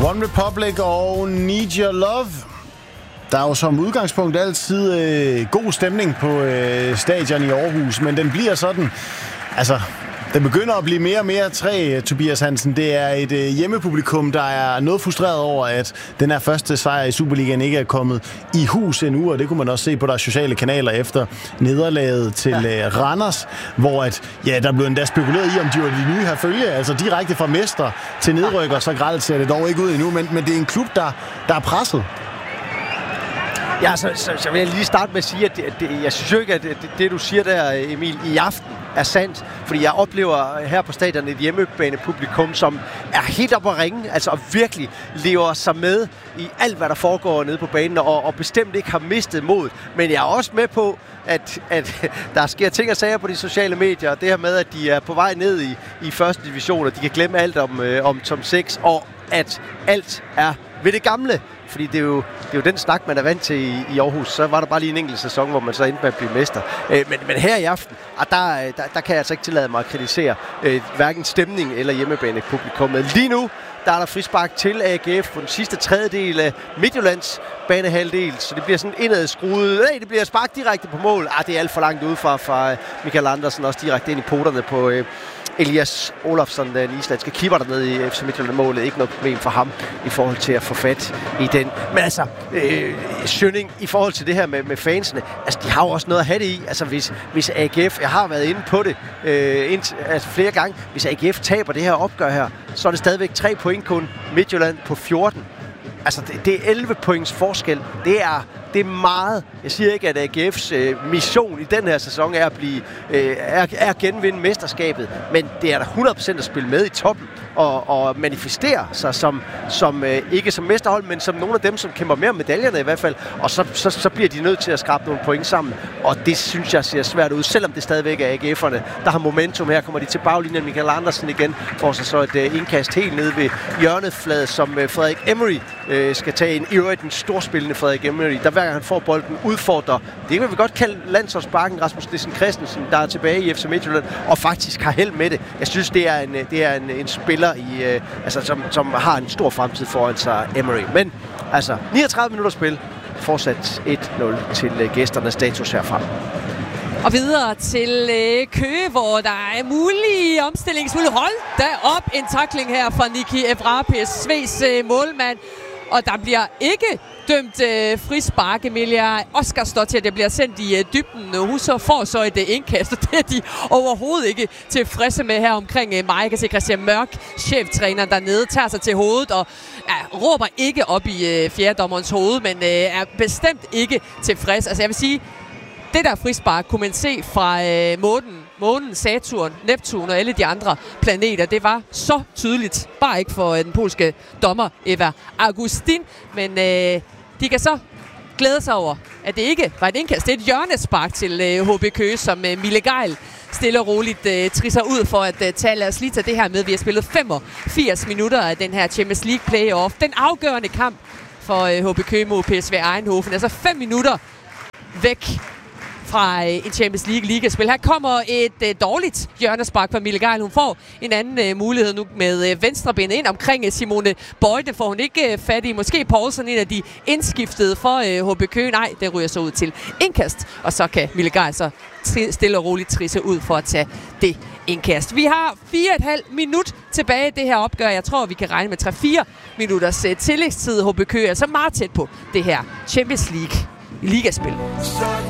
One Republic og Need Your Love. Der er jo som udgangspunkt altid god stemning på stadion i Aarhus, men den bliver sådan... Altså, den begynder at blive mere og mere træ, Tobias Hansen. Det er et hjemmepublikum, der er noget frustreret over, at den her første sejr i Superligaen ikke er kommet i hus endnu, og det kunne man også se på deres sociale kanaler efter nederlaget til Randers, hvor der blev endda spekuleret i, om de var de nye her følge, altså direkte fra mester til nedrykker, så grelt ser det dog ikke ud endnu, men det er en klub, der er presset. Ja, så vil jeg lige starte med at sige, at jeg synes jo ikke, at det du siger der, Emil, i aften er sandt. Fordi jeg oplever her på stadion et hjemmebanepublikum, som er helt op at ringe, altså og virkelig lever sig med i alt, hvad der foregår nede på banen, og bestemt ikke har mistet mod. Men jeg er også med på, at der sker ting og sager på de sociale medier, og det her med, at de er på vej ned i første division, og de kan glemme alt om top 6, og at alt er ved det gamle. Fordi det er jo den snak, man er vant til i Aarhus. Så var der bare lige en enkelt sæson, hvor man så endte med at blive mester. Men her i aften, der kan jeg altså ikke tillade mig at kritisere hverken stemning eller hjemmebanepublikummet. Lige nu, der er der frispark til AGF på den sidste tredjedel af Midtjyllands banehalvdel, så det bliver sådan indadskruet. Det bliver spark direkte på mål. Det er alt for langt ude fra Michael Andersen, også direkte ind i poterne på Elias Olafsson, den islandske keeper dernede i FC Midtjylland-målet. Ikke noget problem for ham i forhold til at få fat i den. Men altså, Schønning i forhold til det her med fansene, altså de har jo også noget at have det i. Altså hvis AGF, jeg har været inde på det flere gange, hvis AGF taber det her opgør her, så er det stadigvæk 3 point kun, Midtjylland på 14. Altså det er 11 points forskel. Det er meget. Jeg siger ikke, at AGF's mission i den her sæson er at genvinde mesterskabet, men det er da 100% at spille med i toppen og manifestere sig som ikke som mesterhold, men som nogle af dem, som kæmper mere om medaljerne i hvert fald, og så bliver de nødt til at skrabe nogle point sammen, og det synes jeg ser svært ud, selvom det stadigvæk er AGF'erne, der har momentum. Her kommer de til baglinjen. Michael Andersen igen får sig så et indkast helt nede ved hjørnefladet, som Frederik Emery skal tage en. I øvrigt en storspillende Frederik Emery, der hver gang han får bolden, udfordrer. Det kan vi godt kalde landsholdsbakken Rasmus Nielsen Christensen, der er tilbage i FC Midtjylland og faktisk har held med det. Jeg synes, det er en spiller som har en stor fremtid foran sig, Emery. Men altså 39 minutter spil, fortsat 1-0 til gæsternes status herfra. Og videre til Køge, hvor der er mulige omstillingsmuligheder. Hold da op, en tackling her fra Niki Evrapes, Sves målmand. Og der bliver ikke dømt frispark. Emilia Oscar står til, at det bliver sendt i dybden. Hun så får så et indkast, og det er de overhovedet ikke tilfredse med her omkring mig. Jeg kan se Christian Mørk, cheftræneren dernede, tager sig til hovedet og råber ikke op i fjerdommerens hoved, men er bestemt ikke tilfreds. Altså jeg vil sige, det der frispark kunne man se fra månen, Saturn, Neptun og alle de andre planeter. Det var så tydeligt. Bare ikke for den polske dommer Eva Augustin. Men de kan så glæde sig over, at det ikke var et indkast. Det er et hjørnespark til HB Køge, som Mille Geil stille og roligt trisser ud for at tage. Lad os lige tage det her med. Vi har spillet 85 minutter af den her Champions League playoff. Den afgørende kamp for HB Køge mod PSV Eindhoven. Altså 5 minutter væk fra en Champions League ligaspil. Her kommer et dårligt hjørnespark fra Mille Geil. Hun får en anden mulighed nu med venstrebenet ind omkring Simone Bøjde. Får hun ikke fat i. Måske Poulsen, en af de indskiftede for HB Køge. Nej, det ryger så ud til indkast. Og så kan Mille Geil så stille og roligt trisse ud for at tage det indkast. Vi har 4,5 minut tilbage i det her opgør. Jeg tror, vi kan regne med 3-4 minutters tillægstid. HB Køge er så meget tæt på det her Champions League ligaspil.